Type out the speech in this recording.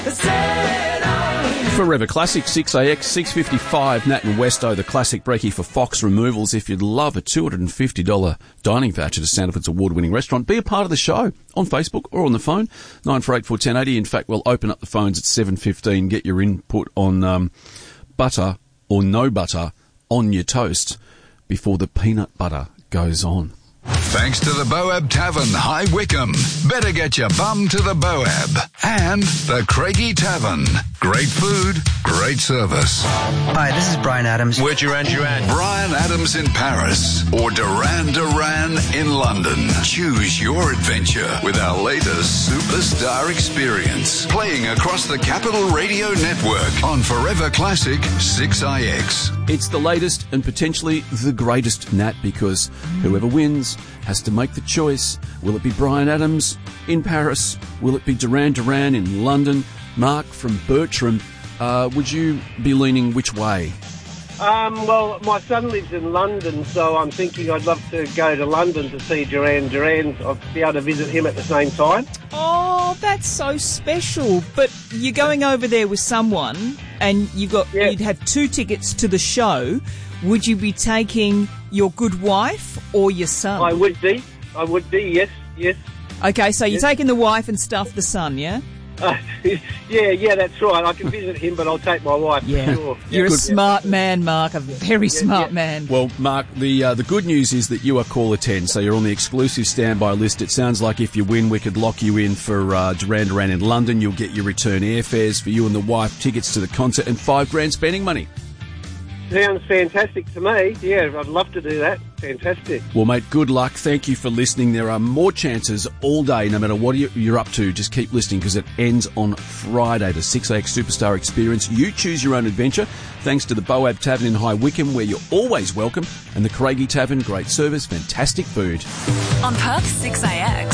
Forever Classic, 6AX, 655, Nat and Westo, the classic brekkie for Fox Removals. If you'd love a $250 dining voucher to Sandifords award-winning restaurant, be a part of the show on Facebook or on the phone, 94841080. In fact, we'll open up the phones at 7:15. Get your input on butter or no butter on your toast before the peanut butter goes on. Thanks to the Boab Tavern, High Wycombe. Better get your bum to the Boab. And the Craigie Tavern. Great food, great service. Hi, this is Brian Adams. We're Duran Duran. Brian Adams in Paris or Duran Duran in London. Choose your adventure with our latest Superstar Experience. Playing across the Capital Radio Network on Forever Classic 6IX. It's the latest and potentially the greatest, Nat, because whoever wins has to make the choice. Will it be Brian Adams in Paris? Will it be Duran Duran in London? Mark from Bertram, would you be leaning which way? Well, my son lives in London, so I'm thinking I'd love to go to London to see Duran Duran. I'll be able to visit him at the same time. Oh, that's so special. But you're going over there with someone and you'd have 2 tickets to the show. Would you be taking your good wife or your son? I would be, yes. Okay, so you're taking the wife and stuff the son, yeah? Yeah, that's right. I can visit him, but I'll take my wife for sure. You're a smart man, Mark, a very smart man. Well, Mark, the good news is that you are caller 10, so you're on the exclusive standby list. It sounds like if you win, we could lock you in for Duran Duran in London. You'll get your return airfares for you and the wife, tickets to the concert, and $5,000 spending money. Sounds fantastic to me. Yeah, I'd love to do that. Fantastic. Well, mate, good luck. Thank you for listening. There are more chances all day, no matter what you're up to. Just keep listening because it ends on Friday, the 6AX Superstar Experience. You choose your own adventure. Thanks to the Boab Tavern in High Wycombe, where you're always welcome, and the Craigie Tavern, great service, fantastic food. On Perth 6AX.